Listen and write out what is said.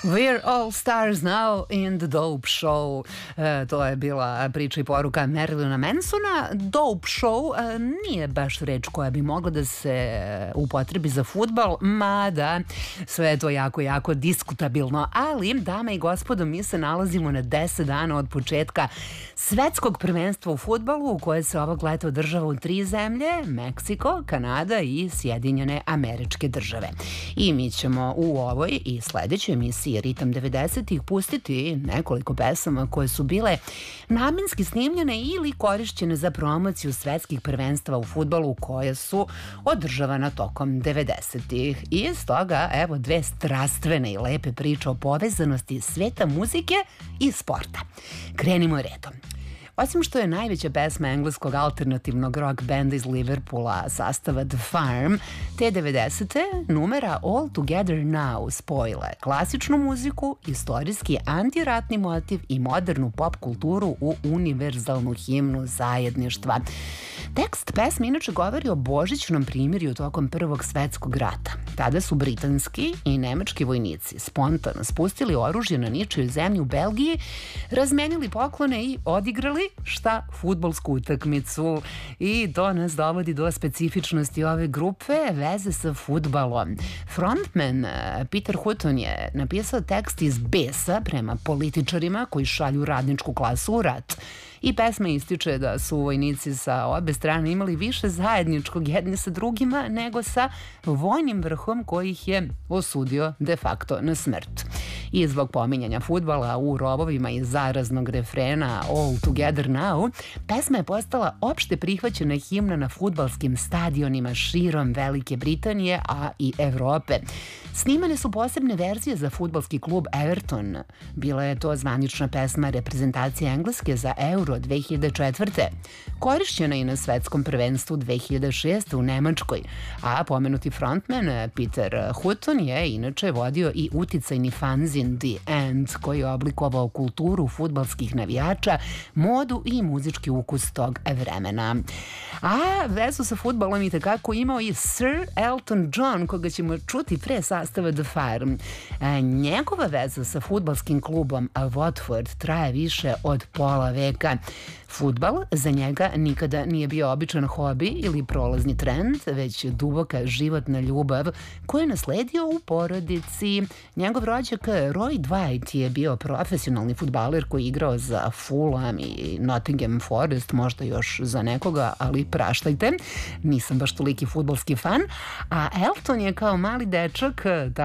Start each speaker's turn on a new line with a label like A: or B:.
A: We're all stars now in the Dope Show. To je bila priča i poruka Marilyna Mansona. Dope Show nije baš reč koja bi mogla da se upotrebi za fudbal, mada sve je to jako diskutabilno. Ali, dame i gospodo, mi se nalazimo na 10 dana od početka svetskog prvenstva u fudbalu, koje se ovog leta održava u 3 zemlje: Meksiko, Kanada i Sjedinjene Američke Države. I mi ćemo u ovoj i sledećoj emisiji Ritam 90-ih pustiti nekoliko pesama koje su bile namenski snimljene ili korišćene za promociju svetskih prvenstva u fudbalu koje su održavana tokom 90-ih. I stoga, evo, 2 strastvene i lepe priče o povezanosti sveta muzike i sporta. Krenimo redom. Osim što je najveća pesma engleskog alternativnog rock benda iz Liverpoola sastava The Farm, te 90. numera All Together Now spojila je klasičnu muziku, istorijski antiratni motiv i modernu pop kulturu u univerzalnu himnu zajedništva. Tekst pesme inače govori o božićnom primirju tokom Prvog svetskog rata. Tada su britanski i nemački vojnici spontano spustili oružje na ničiju zemlji u Belgiji, razmenili poklone i odigrali fudbalsku utakmicu. I to nas dovodi do specifičnosti ove grupe, veze sa fudbalom. Frontman Peter Hutton je napisao tekst iz besa prema političarima koji šalju radničku klasu u rat. I pesma ističe da su vojnici sa obe strane imali više zajedničkog jedni sa drugima nego sa vojnim vrhom koji ih je osudio de facto na smrt. I zbog pominjanja fudbala u rovovima i zaraznog refrena All Together Now, pesma je postala opšte prihvaćena himna na fudbalskim stadionima širom Velike Britanije, a i Evrope. Snimane su posebne verzije za fudbalski klub Everton. Bila je to zvanična pesma reprezentacije Engleske za Euro 2004. Korišćena i na svetskom prvenstvu 2006. u Nemačkoj, a pomenuti frontman Peter Hutton je inače vodio i uticajni fanzin The End, koji je oblikovao kulturu fudbalskih navijača, modu i muzički ukus tog vremena. A vezu sa fudbalom i tekako imao i Sir Elton John, koga ćemo čuti pre sastava The Farm. Njegova veza sa fudbalskim klubom Watford traje više od pola veka. Fudbal za njega nikada nije bio običan hobi ili prolazni trend, već duboka životna ljubav koju je nasledio u porodici. Njegov rođak Roy Dwight je bio profesionalni fudbaler koji je igrao za Fulham i Nottingham Forest, možda još za nekoga, ali praštajte, nisam baš toliki fudbalski fan. A Elton je kao mali dečak